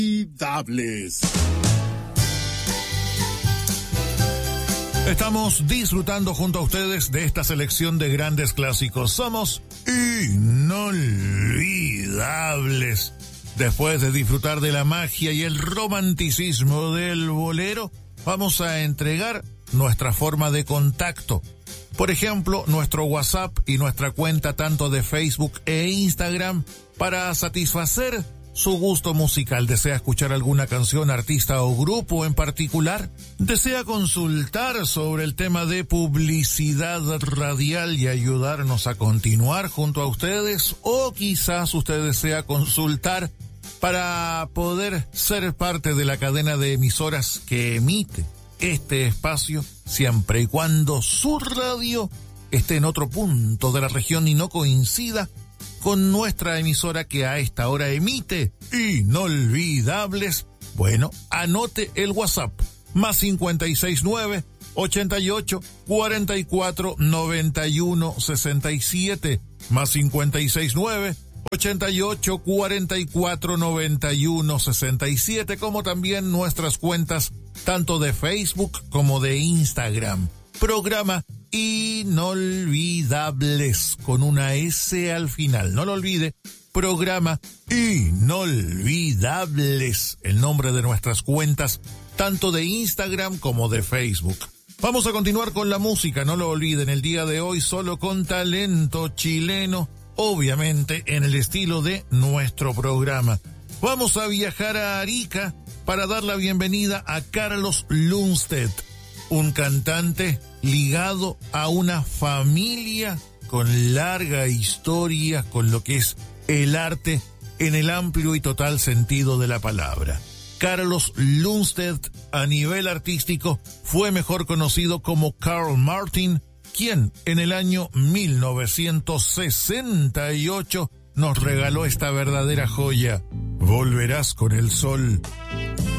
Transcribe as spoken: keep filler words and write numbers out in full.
Inolvidables. Estamos disfrutando junto a ustedes de esta selección de grandes clásicos. Somos inolvidables. Después de disfrutar de la magia y el romanticismo del bolero, vamos a entregar nuestra forma de contacto. Por ejemplo, nuestro WhatsApp y nuestra cuenta tanto de Facebook e Instagram para satisfacer su gusto musical. ¿Desea escuchar alguna canción, artista o grupo en particular? ¿Desea consultar sobre el tema de publicidad radial y ayudarnos a continuar junto a ustedes? ¿O quizás usted desea consultar para poder ser parte de la cadena de emisoras que emite este espacio, siempre y cuando su radio esté en otro punto de la región y no coincida con nuestra emisora que a esta hora emite Inolvidables? Bueno, anote el WhatsApp, más cincuenta y seis nueve, ochenta y ocho, cuarenta y cuatro, noventa y uno, sesenta y siete, más cincuenta y seis nueve, ochenta y ocho, cuarenta y cuatro, noventa y uno, sesenta y siete, como también nuestras cuentas tanto de Facebook como de Instagram. Programa Inolvidables, con una S al final. No lo olvide, programa Inolvidables, el nombre de nuestras cuentas, tanto de Instagram como de Facebook. Vamos a continuar con la música, no lo olviden, el día de hoy solo con talento chileno, obviamente en el estilo de nuestro programa. Vamos a viajar a Arica para dar la bienvenida a Carlos Lundstedt, un cantante ligado a una familia con larga historia con lo que es el arte en el amplio y total sentido de la palabra. Carlos Lundstedt, a nivel artístico, fue mejor conocido como Carl Martin, quien en el año mil novecientos sesenta y ocho nos regaló esta verdadera joya, Volverás con el sol